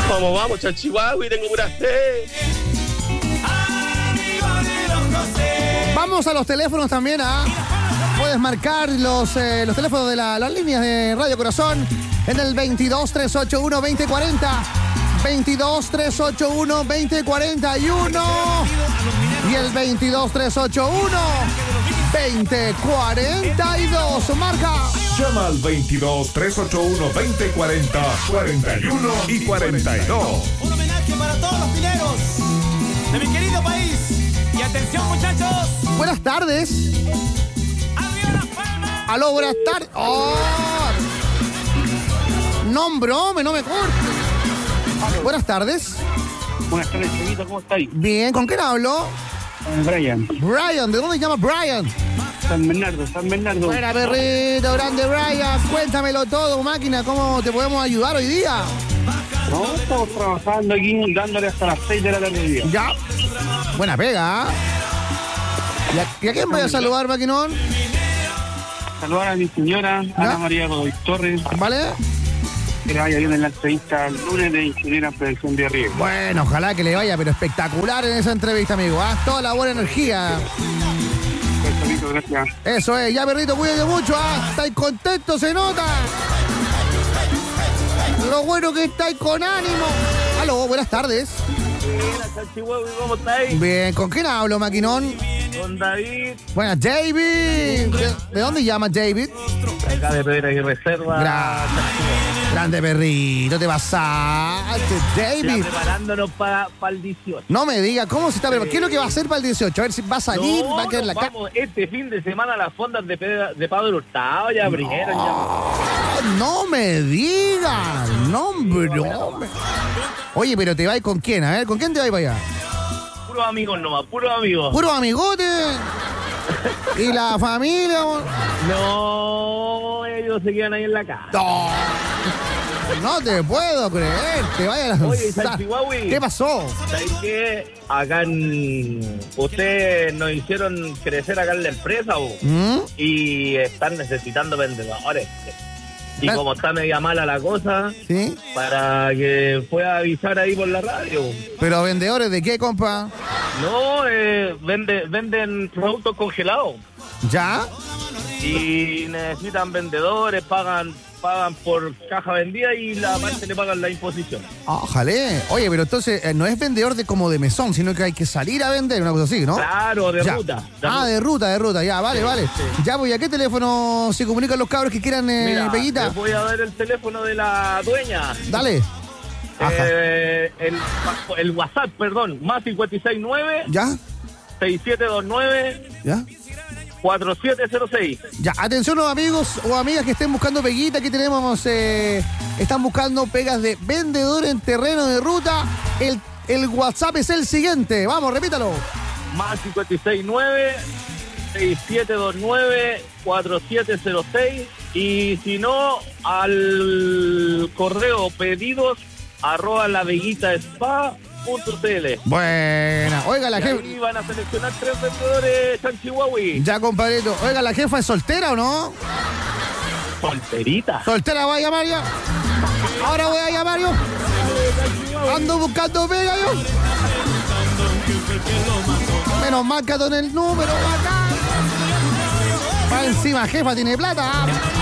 ¿Cómo vamos, Chanchihuahua? Y tengo pura sed. Vamos a los teléfonos también, ¿ah? Puedes marcar los teléfonos de las líneas de Radio Corazón en el 22-381-2040, 22-381-2041 y el 22-381-2042. Marca. Llama al 22-381-2040, 41 y 42. Un homenaje para todos los pileros de mi querido país. Y atención, muchachos. Buenas tardes. ¡Arriba las palmas! Aló, buenas tardes. ¡Oh! No, brome, no me cortes. Buenas tardes. Buenas tardes, Chavito, ¿cómo estáis? Bien, ¿con quién hablo? Brian, Brian, ¿de dónde llama Brian? San Bernardo. Buena, perrito, grande Brian. Cuéntamelo todo, máquina, ¿cómo te podemos ayudar hoy día? No, estamos trabajando aquí, dándole hasta las 6 de la tarde hoy día. Ya. Buena pega, ¿ah? ¿Y a quién voy a saludar, maquinón? Saludar a mi señora, Ana María Godoy Torres. ¿Vale? Que le vaya bien en la entrevista el lunes de ingeniera en prevención de riesgo. Bueno, ojalá que le vaya, pero espectacular en esa entrevista, amigo. ¿Ah? Toda la buena energía. Pues, Chavito, gracias. Eso es, ya perrito, cuídate mucho, ¿ah? Estáis contentos, se nota. Lo bueno que estáis con ánimo. Aló, buenas tardes. Buenas, Chanchihuahua, ¿cómo estáis? Bien, ¿con quién hablo, maquinón? Con David, Buenas, David. ¿De dónde llamas, David? acá de Pedra y Reserva. Grande perrito, te pasaste, Ya David. preparándonos para el 18. No me diga, ¿cómo se está preparando? ¿Qué es lo que va a hacer para el 18? A ver si va a salir, va a quedar en la casa. Vamos este fin de semana a las fondas de Pablo Hurtado, ya abrieron, No me digas, no, bro. Oye, pero te vas con quién, a ver, ¿con quién te vas para allá? Puros amigos nomás, puros amigos. Puro amigote. Y la familia. No, ellos se quedan ahí en la casa. No, no te puedo creer. Te vaya a Oye, lanzar. Chanchihuahua. ¿Qué pasó? ¿Sabes qué? Acá ustedes nos hicieron crecer acá en la empresa, bo, ¿Mm? y están necesitando vendedores. Y Claro. como está media mala la cosa, ¿Sí? para que pueda avisar ahí por la radio. ¿Pero vendedores de qué, compa? No, venden productos congelados ¿Ya? y necesitan vendedores, pagan por caja vendida y la parte le pagan la imposición. Ojalá. Oye, pero entonces no es vendedor de como de mesón, sino que hay que salir a vender, una cosa así, ¿no? Claro, de Ya. ruta. De ruta, ya, vale. Ya, pues, ¿a qué teléfono se comunican los cabros que quieran, Mira, Peguita? les voy a dar el teléfono de la dueña. Dale. Ajá. El WhatsApp, perdón, más 569 ¿Ya? 6729 ¿Ya? 4706. Ya, atención los amigos o amigas que estén buscando peguita, aquí tenemos, están buscando pegas de vendedor en terreno de ruta. El WhatsApp es el siguiente, vamos, repítalo. Más 569 6729 4706. Y si no, al correo pedidos@laveguitaspa.cl. Buena, oiga la Y jefa. ahí van a seleccionar 3 vendedores Chanchihuahua. Ya, compadrito, oiga, ¿la jefa es soltera o no? Solterita. ¿Soltera voy a llamar ya? Ahora voy a llamar yo. Ando buscando pega yo. Menos mal que en el número acá. Va encima, jefa, tiene plata.